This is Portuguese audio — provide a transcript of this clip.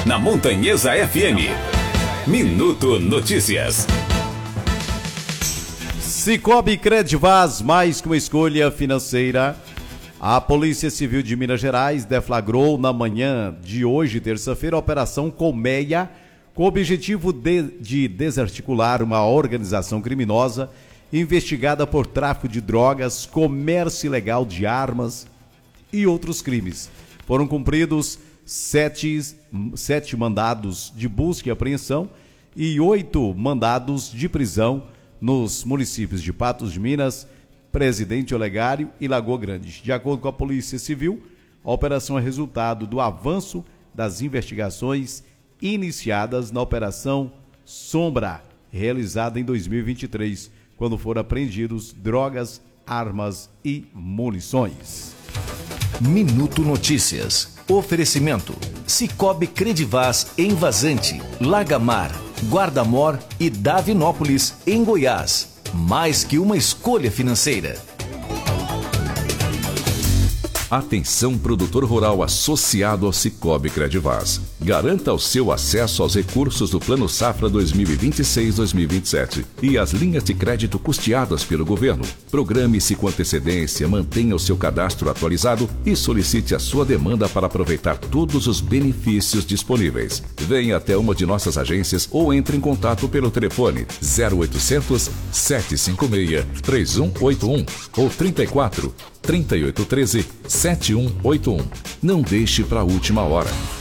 na Montanhesa FM. Minuto Notícias. Cicobi Credvaz, mais que uma escolha financeira. A Polícia Civil de Minas Gerais deflagrou na manhã de hoje, terça-feira, a Operação Colmeia, com o objetivo de desarticular uma organização criminosa investigada por tráfico de drogas, comércio ilegal de armas e outros crimes. Foram cumpridos sete mandados de busca e apreensão e 8 mandados de prisão nos municípios de Patos de Minas, Presidente Olegário e Lagoa Grande. De acordo com a Polícia Civil, a operação é resultado do avanço das investigações iniciadas na Operação Sombra, realizada em 2023, quando foram apreendidos drogas, armas e munições. Minuto Notícias. Oferecimento: Cicobi Credvaz em Vazante, Lagamar, Guardamor e Davinópolis, em Goiás. Mais que uma escolha financeira. Atenção, produtor rural associado ao Cicobi Credvaz. Garanta o seu acesso aos recursos do Plano Safra 2026-2027 e as linhas de crédito custeadas pelo governo. Programe-se com antecedência, mantenha o seu cadastro atualizado e solicite a sua demanda para aproveitar todos os benefícios disponíveis. Venha até uma de nossas agências ou entre em contato pelo telefone 0800 756 3181 ou 34 3813 7181. Não deixe para a última hora.